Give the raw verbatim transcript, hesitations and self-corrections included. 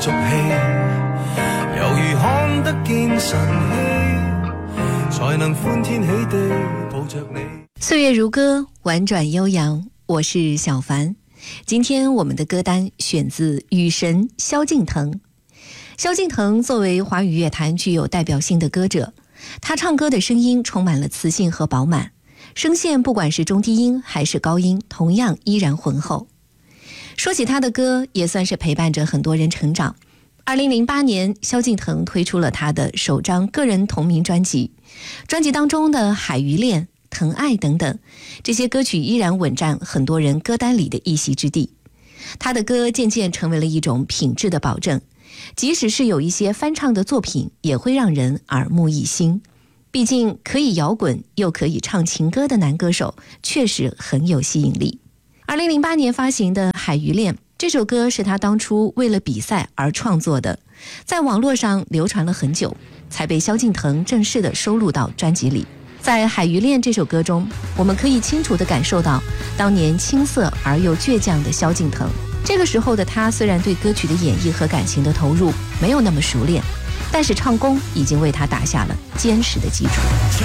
俗氣，猶如看得見晨曦，才能歡天喜地抱着你。 岁月如歌，婉转悠扬，我是小凡。今天我们的歌单选自雨神萧敬腾。萧敬腾作为华语乐坛具有代表性的歌者，他唱歌的声音充满了磁性和饱满，声线不管是中低音还是高音，同样依然浑厚。说起他的歌，也算是陪伴着很多人成长。二零零八年，萧敬腾推出了他的首张个人同名专辑，专辑当中的《海鱼恋》、《疼爱》等等，这些歌曲依然稳占很多人歌单里的一席之地。他的歌渐渐成为了一种品质的保证，即使是有一些翻唱的作品，也会让人耳目一新。毕竟可以摇滚又可以唱情歌的男歌手，确实很有吸引力。二零零八年发行的《海鱼恋》这首歌是他当初为了比赛而创作的，在网络上流传了很久，才被萧敬腾正式的收录到专辑里。在《海鱼恋》这首歌中，我们可以清楚地感受到当年青涩而又倔强的萧敬腾。这个时候的他虽然对歌曲的演绎和感情的投入没有那么熟练，但是唱功已经为他打下了坚实的基础。